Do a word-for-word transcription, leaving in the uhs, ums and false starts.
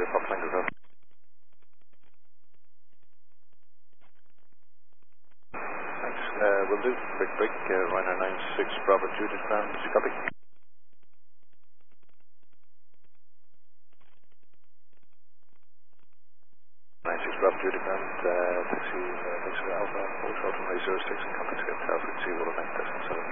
clear, Pop Tango Golf. Thanks. Uh, we'll do quick break. Uh, Ryanair nine six Bravo Judith Ground. Copy. nine six Bravo Judith Ground. Uh, taxi, uh, taxi Alpha, four short runway zero six and contact script Alpha two, will event testing seven.